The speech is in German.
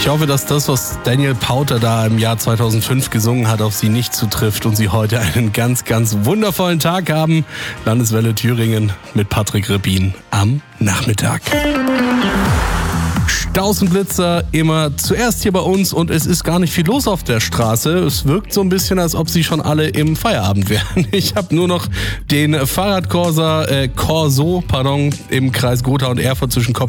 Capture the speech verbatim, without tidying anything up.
Ich hoffe, dass das, was Daniel Pauter da im Jahr zweitausendfünf gesungen hat, auf Sie nicht zutrifft und Sie heute einen ganz, ganz wundervollen Tag haben. Landeswelle Thüringen mit Patrick Rebin am Nachmittag. Staus und Blitzer immer zuerst hier bei uns und es ist gar nicht viel los auf der Straße. Es wirkt so ein bisschen, als ob sie schon alle im Feierabend wären. Ich habe nur noch den Fahrradkorsa, äh, Corso, pardon, im Kreis Gotha und Erfurt zwischen Kopf